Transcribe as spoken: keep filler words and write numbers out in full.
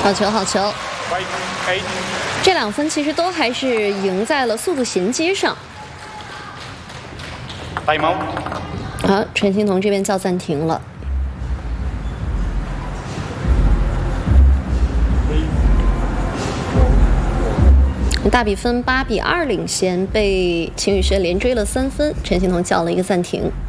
好球，好球！这两分其实都还是赢在了速度衔接上。好，陈欣彤这边叫暂停了。大比分八比二领先，被秦雨萱连追了三分，陈欣彤叫了一个暂停。